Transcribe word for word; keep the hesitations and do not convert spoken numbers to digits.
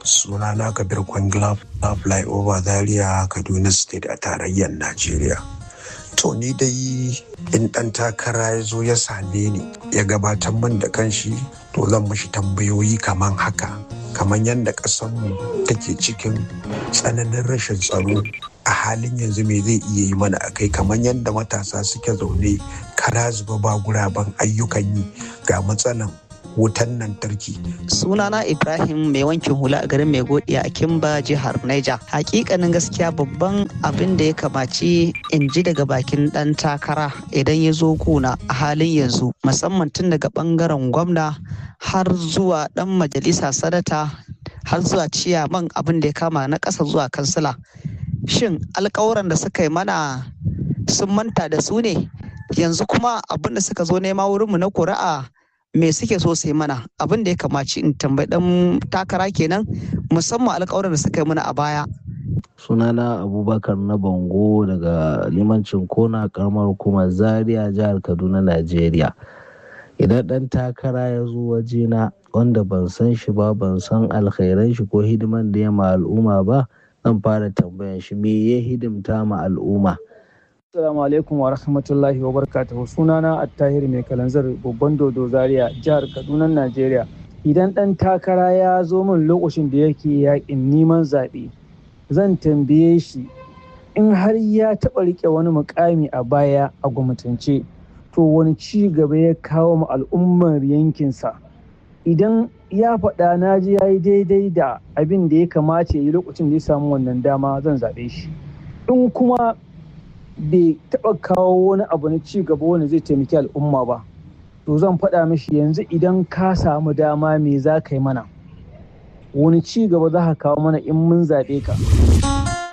Sunana Kabir Kwangila Flyover Zaria, Kaduna State a tarayyar Najeriya. To ni dai in ɗan takara ya zo ya same ni ya gabatar min da kanshi, to zan mashi tambayoyi kaman haka. Kaman yadda ƙasarmu take cikin tsananin rashin tsaro a halin yanzu me zai iya yi mana akai, kaman yadda matasa suke zaune kara zuba ba guraben ayyukan yi, ga matsalan wutan lantarki. Sunana Ibrahim mai wankin hula a garin mai godiya a Kimba, jihar Niger. Hakikanin gaskiya babban abin da ya kamaci in ji daga bakin dan takara idan ya zo kuna a halin yanzu, musamman tun daga bangaren gwamna har zuwa dan majalisa sanata har zuwa ciyaman, abin da ya kama na ƙasa zuwa kansila. Shin alƙawuran da suka yi mana sun manta da su ne? Yanzu kuma abin da suka zo nema wurinmu na kuri'a me suke so su yi mana? Abin da ya kamaci in tambayi dan takara kenan, musamman alƙawarin da suka yi mana a baya. Sunana Abubakar na Bango daga limancin Kona, karamar hukumar Zaria, jihar Kaduna, Najeriya. Idan dan takara ya zo wajena wanda ban san shi ba, ban san alkhairan shi ko hidiman da ya ma al'umma ba, zan fara tambayan shi me ya hidimta ma al'umma. Assalamu alaikum wa rahmatullahi wa barakatuhu. Sunana Attahir mai kalanzar babban dodo Zaria, jihar Kaduna, Najeriya. Idan ɗan takara ya zo min lokacin da yake yaƙin neman zaɓe, zan tambaye shi in har ya taɓa riƙe wani muƙami a baya a gwamnatance, to wani ci gaba ya kawo ma al'ummar yankinsa. Idan ya faɗa na ji ya yi daidai da abin da ya kamata ya yi lokacin da ya samu wannan dama, zan zaɓe shi. In kuma bai taɓa kawo wani abu na ci gaba wanda zai taimaki al'umma ba, to zan faɗa mishi yanzu idan ka samu dama me za ka yi mana, wani ci gaba za ka kawo mana in mun zaɓe ka.